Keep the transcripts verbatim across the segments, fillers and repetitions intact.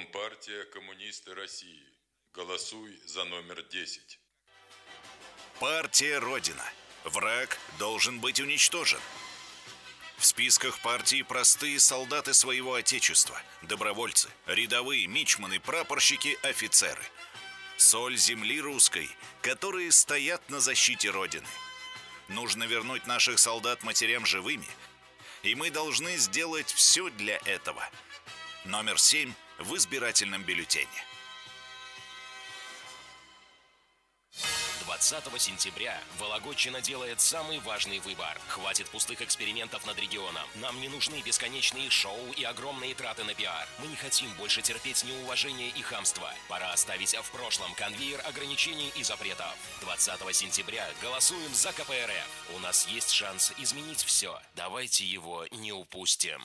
Компартия Коммунисты России. Голосуй за номер десять. Партия Родина. Враг должен быть уничтожен. В списках партии простые солдаты своего отечества, добровольцы, рядовые, мичманы, прапорщики, офицеры. Соль земли русской, которые стоят на защите Родины. Нужно вернуть наших солдат матерям живыми, и мы должны сделать все для этого. Номер семь в избирательном бюллетене. двадцатого сентября Вологодчина делает самый важный выбор. Хватит пустых экспериментов над регионом. Нам не нужны бесконечные шоу и огромные траты на пиар. Мы не хотим больше терпеть неуважение и хамство. Пора оставить в прошлом конвейер ограничений и запретов. двадцатого сентября голосуем за ка пэ эр эф. У нас есть шанс изменить все. Давайте его не упустим.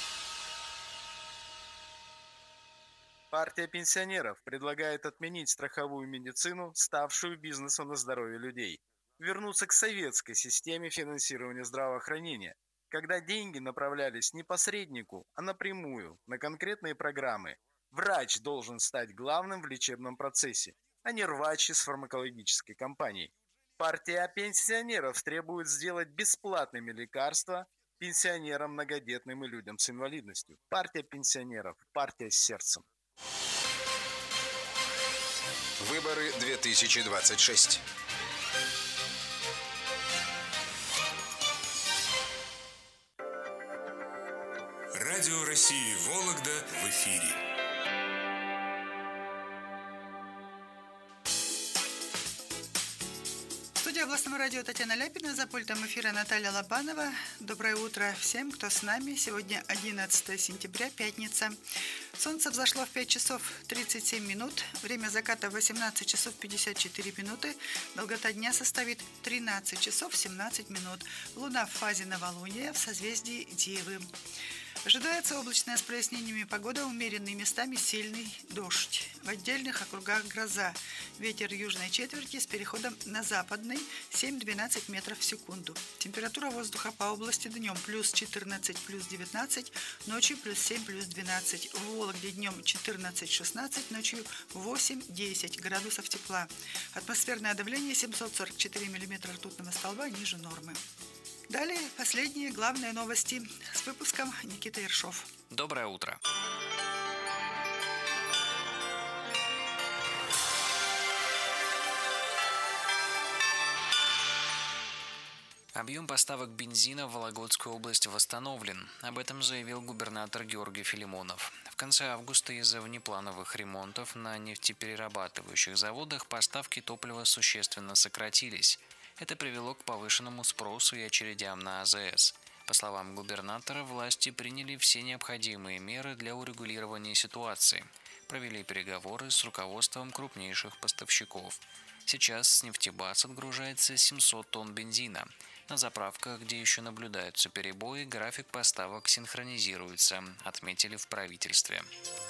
Партия пенсионеров предлагает отменить страховую медицину, ставшую бизнесом на здоровье людей. Вернуться к советской системе финансирования здравоохранения, когда деньги направлялись не посреднику, а напрямую, на конкретные программы. Врач должен стать главным в лечебном процессе, а не рвач из фармакологической компании. Партия пенсионеров требует сделать бесплатными лекарства пенсионерам, многодетным и людям с инвалидностью. Партия пенсионеров. Партия с сердцем. Выборы две тысячи двадцать шесть. Радио России Вологда в эфире. В студии областного радио Татьяна Ляпина, за пультом эфира Наталья Лобанова. Доброе утро всем, кто с нами. Сегодня одиннадцатое сентября, пятница. Солнце взошло в пять часов тридцать семь минут. Время заката восемнадцать часов пятьдесят четыре минуты. Долгота дня составит тринадцать часов семнадцать минут. Луна в фазе новолуния в созвездии Девы. Ожидается облачная с прояснениями погода, умеренный, местами сильный дождь. В отдельных округах гроза. Ветер южной четверти с переходом на западный семь-двенадцать метров в секунду. Температура воздуха по области днем плюс четырнадцать, плюс девятнадцать, ночью плюс семь, плюс двенадцать. В Вологде днем четырнадцать-шестнадцать, ночью восемь-десять градусов тепла. Атмосферное давление семьсот сорок четыре миллиметра ртутного столба ниже нормы. Далее последние главные новости с выпуском Никита Ершов. Доброе утро. Объем поставок бензина в Вологодскую область восстановлен. Об этом заявил губернатор Георгий Филимонов. В конце августа из-за внеплановых ремонтов на нефтеперерабатывающих заводах поставки топлива существенно сократились. Это привело к повышенному спросу и очередям на а зэ эс. По словам губернатора, власти приняли все необходимые меры для урегулирования ситуации. Провели переговоры с руководством крупнейших поставщиков. Сейчас с нефтебаз отгружается семьсот тонн бензина. На заправках, где еще наблюдаются перебои, график поставок синхронизируется, отметили в правительстве.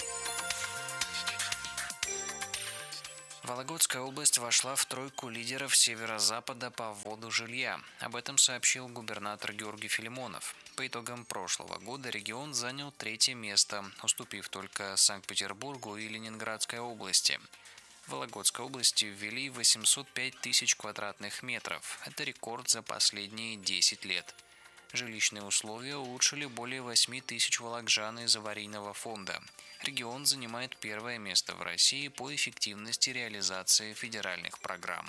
Вологодская область вошла в тройку лидеров северо-запада по вводу жилья. Об этом сообщил губернатор Георгий Филимонов. По итогам прошлого года регион занял третье место, уступив только Санкт-Петербургу и Ленинградской области. В Вологодской области ввели восемьсот пять тысяч квадратных метров. Это рекорд за последние десять лет. Жилищные условия улучшили более восемь тысяч вологодчан из аварийного фонда. Регион занимает первое место в России по эффективности реализации федеральных программ.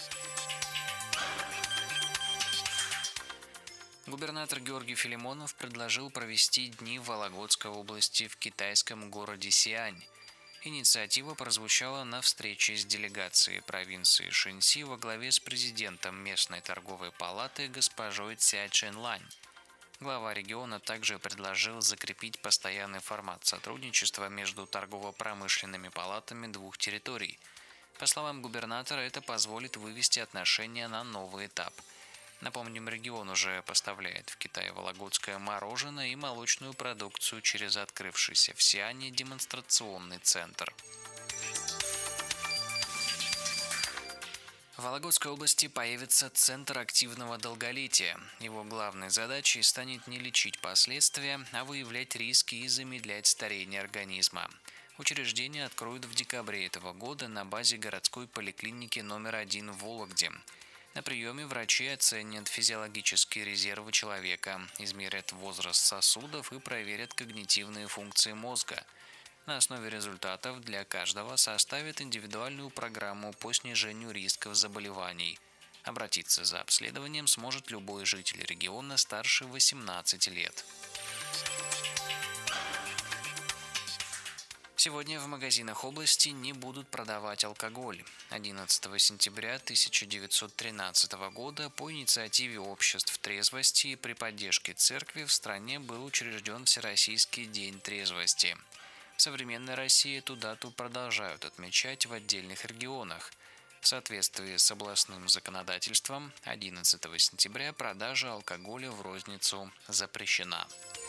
Губернатор Георгий Филимонов предложил провести дни в Вологодской области в китайском городе Сиань. Инициатива прозвучала на встрече с делегацией провинции Шэньси во главе с президентом местной торговой палаты госпожой Ця Чэнлань. Глава региона также предложил закрепить постоянный формат сотрудничества между торгово-промышленными палатами двух территорий. По словам губернатора, это позволит вывести отношения на новый этап. Напомним, регион уже поставляет в Китай вологодское мороженое и молочную продукцию через открывшийся в Сиане демонстрационный центр. В Вологодской области появится Центр активного долголетия. Его главной задачей станет не лечить последствия, а выявлять риски и замедлять старение организма. Учреждение откроют в декабре этого года на базе городской поликлиники номер один в Вологде. На приеме врачи оценят физиологические резервы человека, измерят возраст сосудов и проверят когнитивные функции мозга. На основе результатов для каждого составят индивидуальную программу по снижению рисков заболеваний. Обратиться за обследованием сможет любой житель региона старше восемнадцати лет. Сегодня в магазинах области не будут продавать алкоголь. одиннадцатого сентября тысяча девятьсот тринадцатого года по инициативе обществ трезвости и при поддержке церкви в стране был учрежден Всероссийский день трезвости. В современной России эту дату продолжают отмечать в отдельных регионах. В соответствии с областным законодательством одиннадцатого сентября продажа алкоголя в розницу запрещена.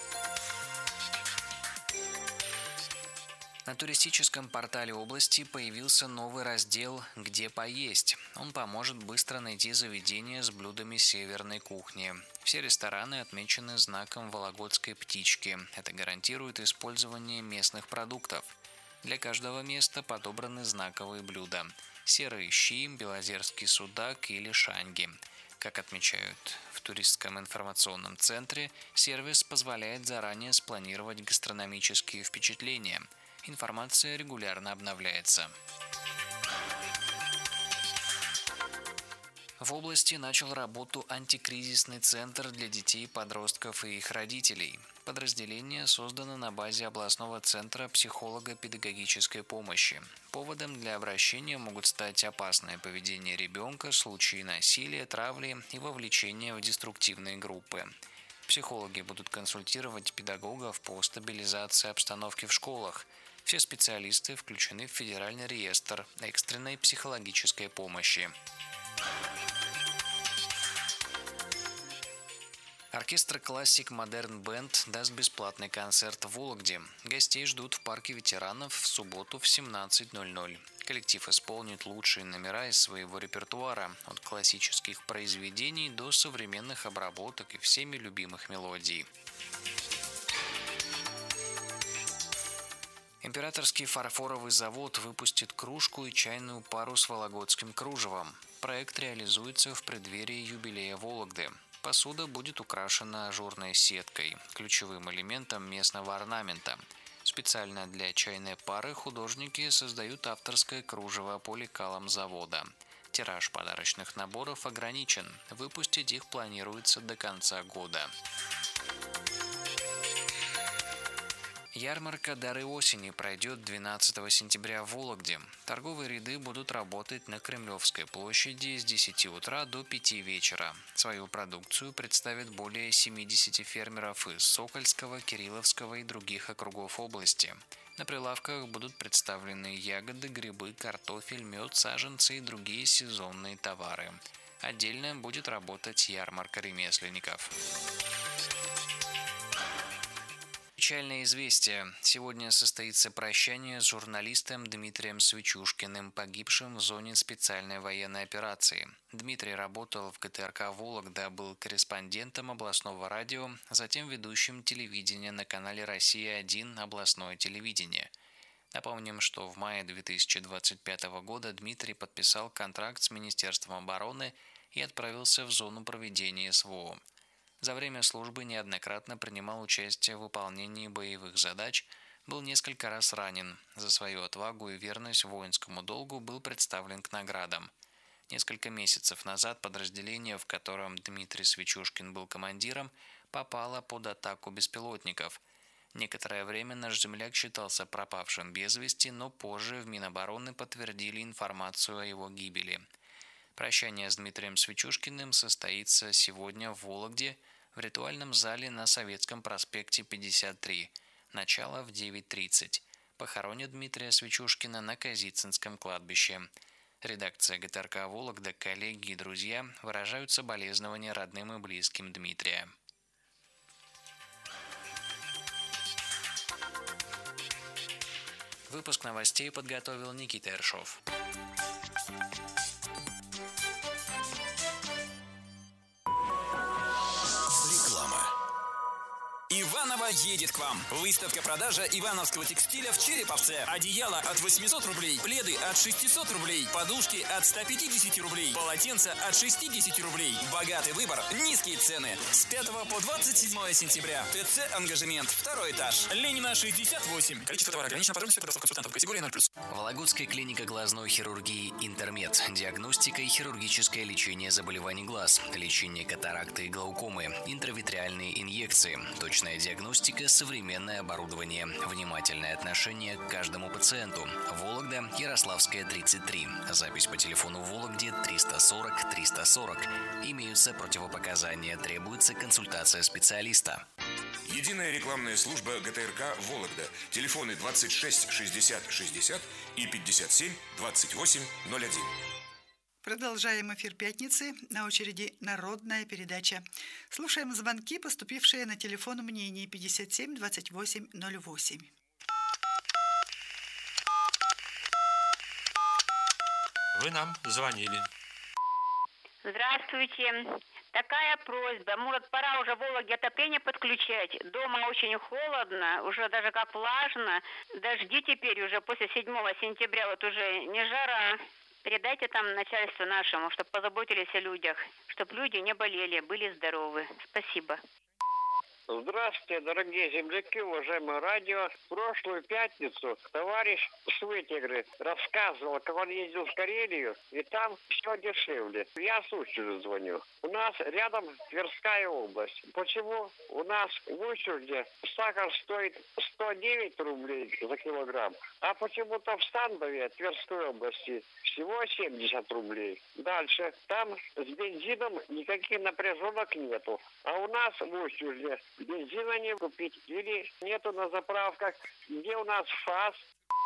На туристическом портале области появился новый раздел «Где поесть». Он поможет быстро найти заведения с блюдами северной кухни. Все рестораны отмечены знаком вологодской птички. Это гарантирует использование местных продуктов. Для каждого места подобраны знаковые блюда – серые щи, белозерский судак или шанги. Как отмечают в туристском информационном центре, сервис позволяет заранее спланировать гастрономические впечатления. Информация регулярно обновляется. В области начал работу антикризисный центр для детей, подростков и их родителей. Подразделение создано на базе областного центра психолого-педагогической помощи. Поводом для обращения могут стать опасное поведение ребенка, случаи насилия, травли и вовлечения в деструктивные группы. Психологи будут консультировать педагогов по стабилизации обстановки в школах. Все специалисты включены в Федеральный реестр экстренной психологической помощи. Оркестр Classic Modern Band даст бесплатный концерт в Вологде. Гостей ждут в парке ветеранов в субботу в семнадцать ноль ноль. Коллектив исполнит лучшие номера из своего репертуара, от классических произведений до современных обработок и всеми любимых мелодий. Императорский фарфоровый завод выпустит кружку и чайную пару с вологодским кружевом. Проект реализуется в преддверии юбилея Вологды. Посуда будет украшена ажурной сеткой, ключевым элементом местного орнамента. Специально для чайной пары художники создают авторское кружево по лекалам завода. Тираж подарочных наборов ограничен. Выпустить их планируется до конца года. Ярмарка «Дары осени» пройдет двенадцатого сентября в Вологде. Торговые ряды будут работать на Кремлевской площади с десяти утра до пяти вечера. Свою продукцию представят более семидесяти фермеров из Сокольского, Кирилловского и других округов области. На прилавках будут представлены ягоды, грибы, картофель, мед, саженцы и другие сезонные товары. Отдельно будет работать ярмарка ремесленников. Печальное известие. Сегодня состоится прощание с журналистом Дмитрием Свечушкиным, погибшим в зоне специальной военной операции. Дмитрий работал в гэ тэ эр ка «Вологда», был корреспондентом областного радио, затем ведущим телевидения на канале «Россия один» областное телевидение. Напомним, что в мае две тысячи двадцать пятого года Дмитрий подписал контракт с Министерством обороны и отправился в зону проведения эс вэ о. За время службы неоднократно принимал участие в выполнении боевых задач, был несколько раз ранен. За свою отвагу и верность воинскому долгу был представлен к наградам. Несколько месяцев назад подразделение, в котором Дмитрий Свечушкин был командиром, попало под атаку беспилотников. Некоторое время наш земляк считался пропавшим без вести, но позже в Минобороны подтвердили информацию о его гибели. Прощание с Дмитрием Свечушкиным состоится сегодня в Вологде, в ритуальном зале на Советском проспекте пятьдесят три. Начало в девять тридцать. Похоронят Дмитрия Свечушкина на Казицынском кладбище. Редакция гэ тэ эр ка «Вологда», коллеги и друзья выражают соболезнования родным и близким Дмитрия. Выпуск новостей подготовил Никита Ершов. Иваново едет к вам. Выставка-продажа ивановского текстиля в Череповце. Одеяло от восьмисот рублей, пледы от шестисот рублей, подушки от ста пятидесяти рублей, полотенца от шестидесяти рублей. Богатый выбор, низкие цены. С пятого по двадцать седьмое сентября. ТЦ «Ангажемент», второй этаж. Ленина, шестьдесят восемь. Количество товара ограничено. Подробности по консультантов. Категория ноль плюс. Вологодская клиника глазной хирургии «Интермед». Диагностика и хирургическое лечение заболеваний глаз, лечение катаракты и глаукомы, интравитреальные инъекции, точная диагностика, современное оборудование, внимательное отношение к каждому пациенту. Вологда, Ярославская, тридцать три. Запись по телефону в Вологде триста сорок триста сорок. Имеются противопоказания, требуется консультация специалиста. Единая рекламная служба ГТРК «Вологда». Телефоны двадцать шесть шестьдесят шестьдесят и пятьдесят семь двадцать восемь ноль один. Продолжаем эфир пятницы. На очереди народная передача. Слушаем звонки, поступившие на телефон мнений пятьдесят семь двадцать восемь ноль восемь. Вы нам звонили. Здравствуйте. Такая просьба. Может, пора уже в Вологде отопление подключать. Дома очень холодно, уже даже как влажно. Дожди теперь уже после седьмого сентября, вот уже не жара. Передайте там начальству нашему, чтобы позаботились о людях, чтобы люди не болели, были здоровы. Спасибо. Здравствуйте, дорогие земляки, уважаемое радио. В прошлую пятницу товарищ с Вытегры рассказывал, как он ездил в Карелию, и там все дешевле. Я с Устюжа звоню. У нас рядом Тверская область. Почему у нас в Устюже сахар стоит сто девять рублей за килограмм, а почему-то в Станове Тверской области всего семьдесят рублей. Дальше. Там с бензином никаких напряженок нету. А у нас в Устюже бензина не купить или нету на заправках. Где у нас ФАС?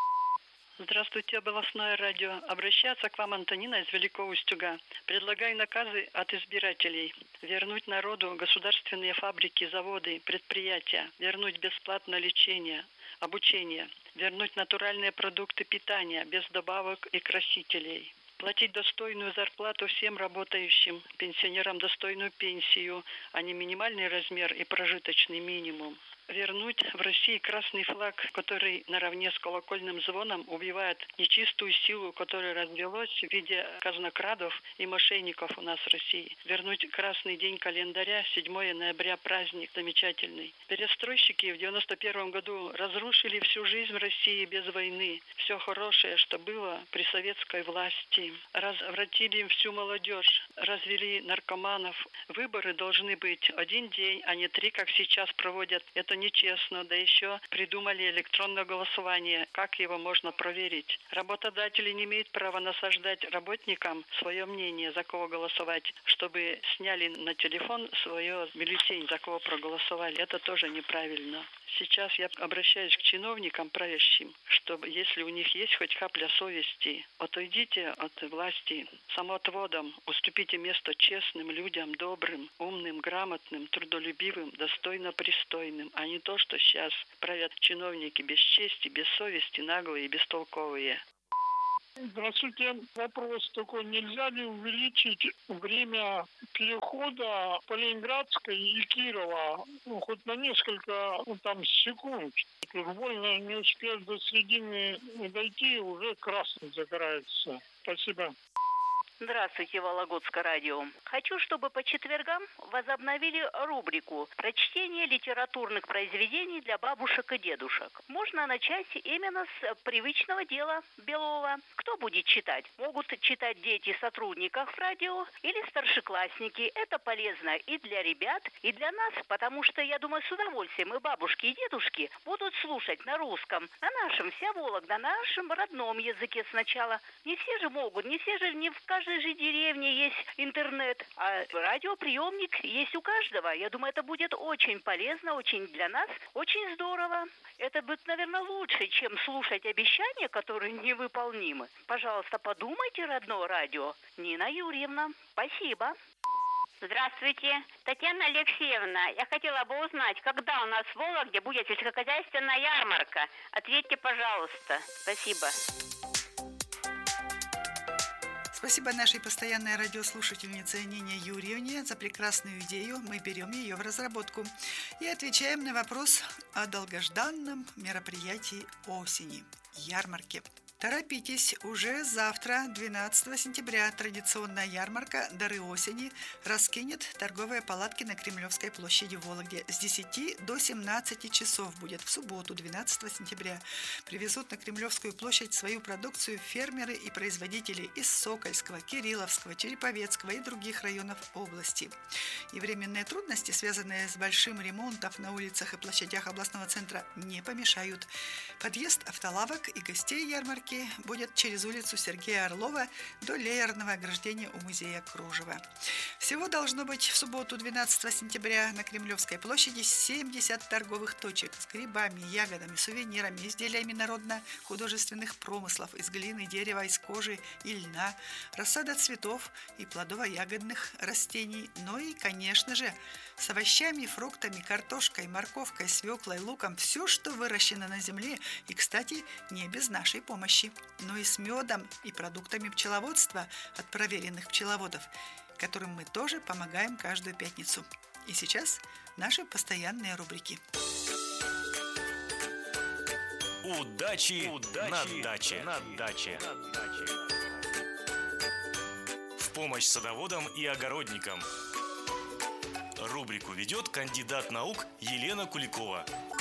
Здравствуйте, областное радио. Обращаться к вам Антонина из Великого Устюга. Предлагаю наказы от избирателей. Вернуть народу государственные фабрики, заводы, предприятия. Вернуть бесплатное лечение, обучение. Вернуть натуральные продукты питания без добавок и красителей. Платить достойную зарплату всем работающим, пенсионерам достойную пенсию, а не минимальный размер и прожиточный минимум. Вернуть в России красный флаг, который наравне с колокольным звоном убивает нечистую силу, которая развелась в виде казнокрадов и мошенников у нас в России. Вернуть красный день календаря, седьмое ноября, праздник замечательный. Перестройщики в девяносто первом году разрушили всю жизнь в России без войны. Все хорошее, что было при советской власти. Развратили всю молодежь, развели наркоманов. Выборы должны быть один день, а не три, как сейчас проводят. Это нечестно, да еще придумали электронное голосование. Как его можно проверить? Работодатели не имеют права насаждать работникам свое мнение, за кого голосовать, чтобы сняли на телефон свое бюллетень, за кого проголосовали. Это тоже неправильно. Сейчас я обращаюсь к чиновникам правящим, чтобы, если у них есть хоть капля совести, отойдите от власти самоотводом, уступите место честным людям, добрым, умным, грамотным, трудолюбивым, достойно пристойным, а не то, что сейчас правят чиновники без чести, без совести, наглые и бестолковые. Здравствуйте. Вопрос такой. Нельзя ли увеличить время перехода по Ленинградской и Кирова, ну, хоть на несколько, ну, там, секунд? Уж больно не успеешь до середины дойти, уже красный загорается. Спасибо. Здравствуйте, Вологодское радио. Хочу, чтобы по четвергам возобновили рубрику «Прочтение литературных произведений для бабушек и дедушек». Можно начать именно с привычного дела белого. Кто будет читать? Могут читать дети сотрудников радио или старшеклассники. Это полезно и для ребят, и для нас, потому что, я думаю, с удовольствием и бабушки, и дедушки будут слушать на русском, на нашем, вся Вологда, на нашем родном языке сначала. Не все же могут, не все же, не в каждом В каждой же деревне есть интернет, а радиоприемник есть у каждого. Я думаю, это будет очень полезно, очень для нас, очень здорово. Это будет, наверное, лучше, чем слушать обещания, которые невыполнимы. Пожалуйста, подумайте, родное радио. Нина Юрьевна, спасибо. Здравствуйте, Татьяна Алексеевна. Я хотела бы узнать, когда у нас в Вологде будет сельскохозяйственная ярмарка. Ответьте, пожалуйста. Спасибо. Спасибо нашей постоянной радиослушательнице Нине Юрьевне за прекрасную идею. Мы берем ее в разработку и отвечаем на вопрос о долгожданном мероприятии осени – ярмарке. Торопитесь, уже завтра, двенадцатого сентября, традиционная ярмарка «Дары осени» раскинет торговые палатки на Кремлевской площади в Вологде. С десяти до семнадцати часов будет в субботу, двенадцатого сентября. Привезут на Кремлевскую площадь свою продукцию фермеры и производители из Сокольского, Кирилловского, Череповецкого и других районов области. И временные трудности, связанные с большим ремонтом на улицах и площадях областного центра, не помешают. Подъезд автолавок и гостей ярмарки будет через улицу Сергея Орлова до леерного ограждения у музея Кружева. Всего должно быть в субботу, двенадцатого сентября, на Кремлевской площади семьдесят торговых точек с грибами, ягодами, сувенирами, изделиями народно-художественных промыслов из глины, дерева, из кожи и льна, рассада цветов и плодово-ягодных растений, ну и, конечно же, с овощами, фруктами, картошкой, морковкой, свеклой, луком, все, что выращено на земле, и, кстати, не без нашей помощи, но и с медом и продуктами пчеловодства от проверенных пчеловодов, которым мы тоже помогаем каждую пятницу. И сейчас наши постоянные рубрики. Удачи, Удачи на даче. На даче. В помощь садоводам и огородникам. Рубрику ведет кандидат наук Елена Куликова.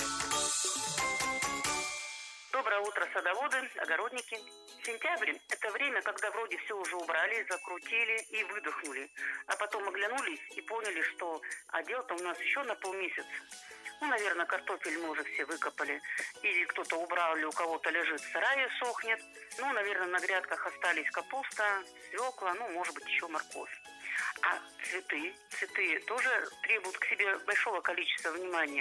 Доброе утро, садоводы, огородники. Сентябрь – это время, когда вроде все уже убрали, закрутили и выдохнули. А потом оглянулись и поняли, что а дел-то у нас еще на полмесяца. Ну, наверное, картофель мы уже все выкопали. Или кто-то убрал, или у кого-то лежит в сарае, сохнет. Ну, наверное, на грядках остались капуста, свекла, ну, может быть, еще морковь. А цветы, цветы тоже требуют к себе большого количества внимания.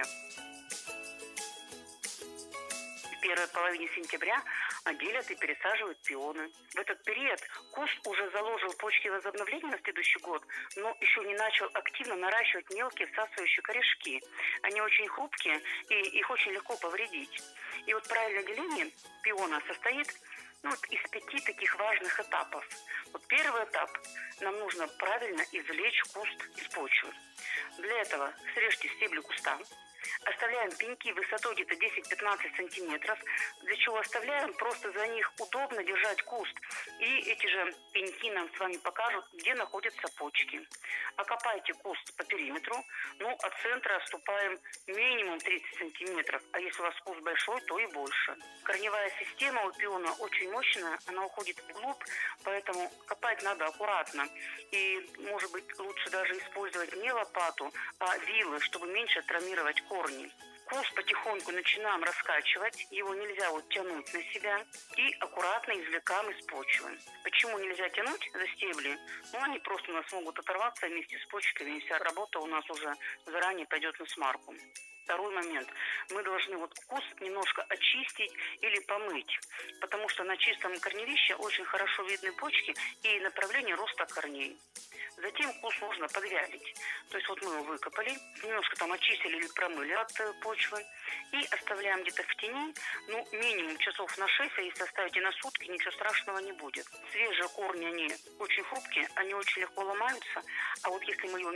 В первой половине сентября делят и пересаживают пионы. В этот период куст уже заложил почки возобновления на следующий год, но еще не начал активно наращивать мелкие всасывающие корешки. Они очень хрупкие, и их очень легко повредить. И вот правильное деление пиона состоит ну, вот из пяти таких важных этапов. Вот первый этап. Нам нужно правильно извлечь куст из почвы. Для этого срежьте стебли куста. Оставляем пеньки высотой где-то десять-пятнадцать сантиметров, для чего оставляем, просто за них удобно держать куст. И эти же пеньки нам с вами покажут, где находятся почки. Окопайте куст по периметру, ну, от центра отступаем минимум тридцать сантиметров, а если у вас куст большой, то и больше. Корневая система у пиона очень мощная, она уходит вглубь, поэтому копать надо аккуратно. И, может быть, лучше даже использовать не лопату, а вилы, чтобы меньше травмировать корни. Куст потихоньку начинаем раскачивать, его нельзя вот тянуть на себя и аккуратно извлекаем из почвы. Почему нельзя тянуть за стебли? Ну, они просто у нас могут оторваться вместе с почками, и вся работа у нас уже заранее пойдет на смарку. Второй момент. Мы должны вот куст немножко очистить или помыть, потому что на чистом корневище очень хорошо видны почки и направление роста корней. Затем куст нужно подвялить. То есть вот мы его выкопали, немножко там очистили или промыли от почвы и оставляем где-то в тени, ну, минимум часов на шесть, а если оставите на сутки, ничего страшного не будет. Свежие корни, они очень хрупкие, они очень легко ломаются, а вот если мы его